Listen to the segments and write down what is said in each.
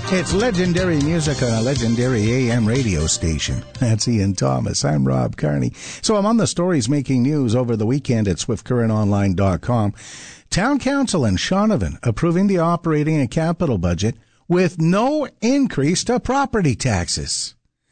It's legendary music on a legendary AM radio station. That's Ian Thomas. I'm Rob Carney. So I'm on the stories making news over the weekend at SwiftCurrentOnline.com. Town Council in Shaunavon approving the operating and capital budget with no increase to property taxes.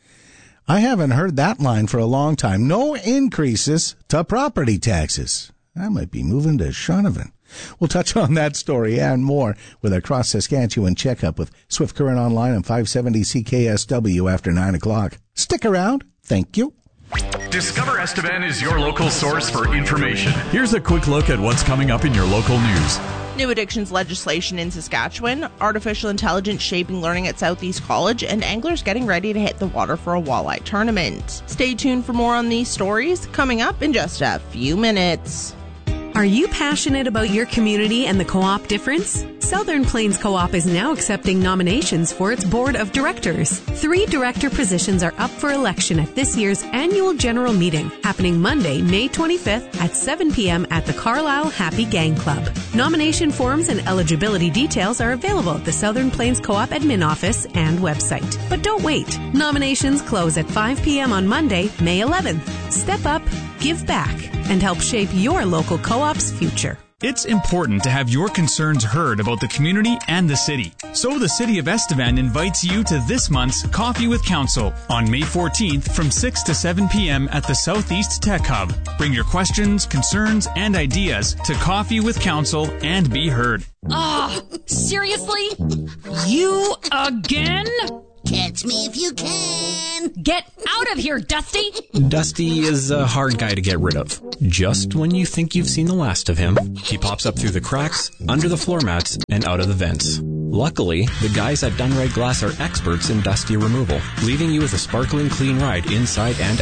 I haven't heard that line for a long time. No increases to property taxes. I might be moving to Shaunavon. We'll touch on that story and more with a Cross Saskatchewan checkup with Swift Current Online and 570 CKSW after 9 o'clock. Stick around. Thank you. Discover Estevan is your local source for information. Here's a quick look at what's coming up in your local news. New addictions legislation in Saskatchewan, artificial intelligence shaping learning at Southeast College, and anglers getting ready to hit the water for a walleye tournament. Stay tuned for more on these stories coming up in just a few minutes. Are you passionate about your community and the co-op difference? Southern Plains Co-op is now accepting nominations for its board of directors. 3 director positions are up for election at this year's annual general meeting, happening Monday, May 25th at 7 p.m. at the Carlisle Happy Gang Club. Nomination forms and eligibility details are available at the Southern Plains Co-op admin office and website. But don't wait. Nominations close at 5 p.m. on Monday, May 11th. Step up, give back, and help shape your local co-op's future. It's important to have your concerns heard about the community and the city. So the City of Estevan invites you to this month's Coffee with Council on May 14th from 6 to 7 p.m. at the Southeast Tech Hub. Bring your questions, concerns, and ideas to Coffee with Council and be heard. Seriously? You again? Catch me if you can. Get out of here, Dusty! Dusty is a hard guy to get rid of. Just when you think you've seen the last of him, he pops up through the cracks, under the floor mats, and out of the vents. Luckily, the guys at Dunride Glass are experts in Dusty removal, leaving you with a sparkling clean ride inside and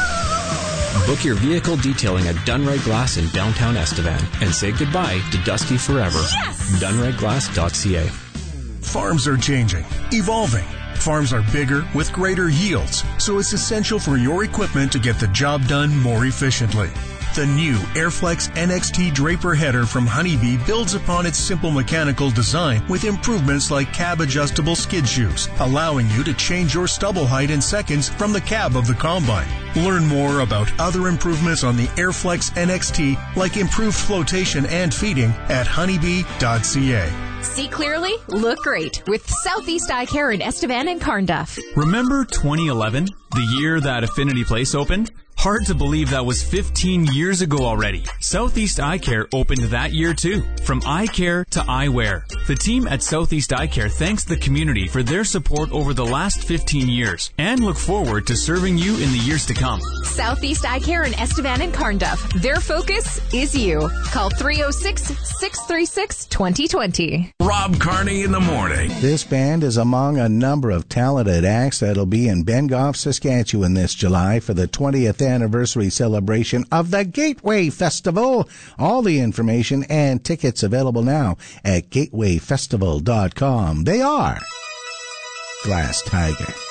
out. Book your vehicle detailing at Dunride Glass in downtown Estevan and say goodbye to Dusty forever. Yes! DunrideGlass.ca. Farms are changing, evolving. Farms are bigger with greater yields, so it's essential for your equipment to get the job done more efficiently. The new Airflex NXT Draper header from Honeybee builds upon its simple mechanical design with improvements like cab-adjustable skid shoes, allowing you to change your stubble height in seconds from the cab of the combine. Learn more about other improvements on the Airflex NXT, like improved flotation and feeding, at honeybee.ca. See clearly, look great with Southeast Eye Care in Estevan and Carnduff. Remember 2011, the year that Affinity Place opened? Hard to believe that was 15 years ago already. Southeast Eye Care opened that year too. From eye care to eyewear. The team at Southeast Eye Care thanks the community for their support over the last 15 years and look forward to serving you in the years to come. Southeast Eye Care in Estevan and Carnduff. Their focus is you. Call 306-636-2020. Rob Carney in the morning. This band is among a number of talented acts that'll be in Bengoff, Saskatchewan this July for the 20th anniversary celebration of the Gateway Festival. All the information and tickets available now at gatewayfestival.com. They are Glass Tiger.